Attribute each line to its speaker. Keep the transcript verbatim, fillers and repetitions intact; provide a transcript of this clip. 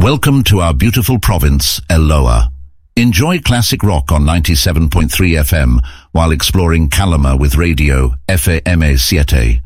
Speaker 1: Welcome to our beautiful province, Eloa. Enjoy classic rock on ninety-seven point three F M while exploring Calama with radio F M seven.